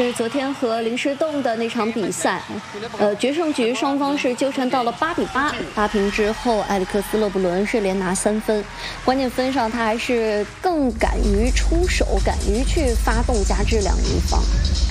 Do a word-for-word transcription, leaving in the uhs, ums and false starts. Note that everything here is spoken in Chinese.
这是昨天和林诗栋的那场比赛，呃，决胜局双方是纠缠到了八比八，八平之后，埃里克斯勒布伦是连拿三分，关键分上他还是更敢于出手，敢于去发动加质两个一方。